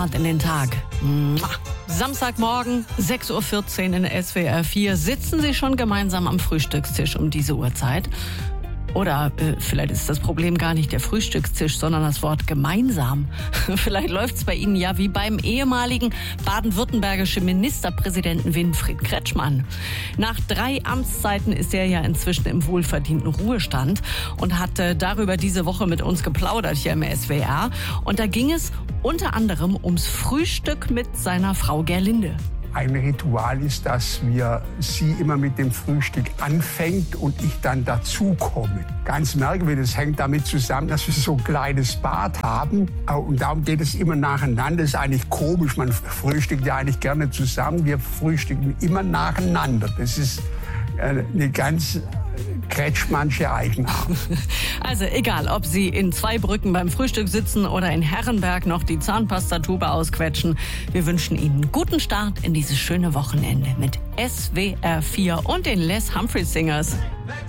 in den Tag. Samstagmorgen, 6.14 Uhr in SWR 4. Sitzen Sie schon gemeinsam am Frühstückstisch um diese Uhrzeit? Oder vielleicht ist das Problem gar nicht der Frühstückstisch, sondern das Wort gemeinsam. Vielleicht läuft es bei Ihnen ja wie beim ehemaligen baden-württembergischen Ministerpräsidenten Winfried Kretschmann. Nach 3 Amtszeiten ist er ja inzwischen im wohlverdienten Ruhestand und hat darüber diese Woche mit uns geplaudert hier im SWR. Und da ging es unter anderem ums Frühstück mit seiner Frau Gerlinde. Ein Ritual ist, dass sie immer mit dem Frühstück anfängt und ich dann dazukomme. Ganz merkwürdig, das hängt damit zusammen, dass wir so ein kleines Bad haben. Und darum geht es immer nacheinander. Das ist eigentlich komisch, man frühstückt ja eigentlich gerne zusammen. Wir frühstücken immer nacheinander. Das ist eine ganz Kretschmannsche Eigenart. Also egal, ob Sie in Zweibrücken beim Frühstück sitzen oder in Herrenberg noch die Zahnpastatube ausquetschen. Wir wünschen Ihnen einen guten Start in dieses schöne Wochenende mit SWR 4 und den Les Humphreys Singers.